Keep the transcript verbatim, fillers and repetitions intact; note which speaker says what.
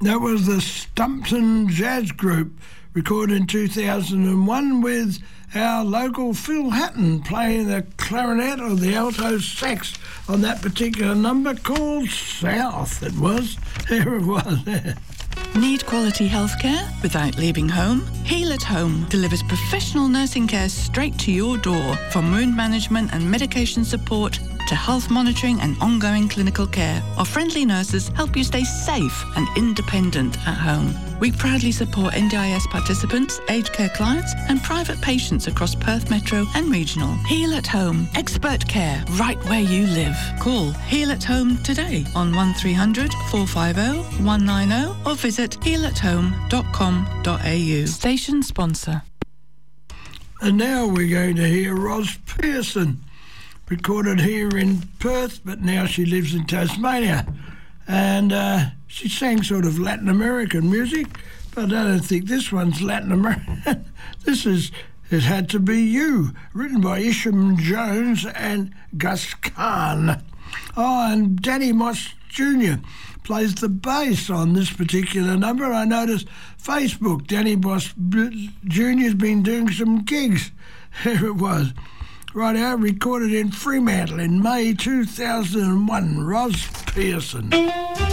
Speaker 1: That was the Stumpton Jazz Group, recorded in two thousand one with our local Phil Hatton playing the clarinet or the alto sax on that particular number called South. It was. There it was.
Speaker 2: Need quality healthcare without leaving home? Heal at Home delivers professional nursing care straight to your door, from wound management and medication support to health monitoring and ongoing clinical care. Our friendly nurses help you stay safe and independent at home. We proudly support N D I S participants, aged care clients and private patients across Perth Metro and Regional. Heal at Home. Expert care right where you live. Call Heal at Home today on one three hundred, four five zero, one nine zero or visit heal at home dot com dot a u. Station sponsor.
Speaker 1: And now we're going to hear Ros Pearson, recorded here in Perth, but now she lives in Tasmania. And uh, she sang sort of Latin American music, but I don't think this one's Latin American. This is It Had to Be You, written by Isham Jones and Gus Kahn. Oh, and Danny Moss Junior plays the bass on this particular number. I noticed Facebook, Danny Moss Junior's been doing some gigs. There it was. Right out, recorded in Fremantle in May two thousand one. Ros Pearson.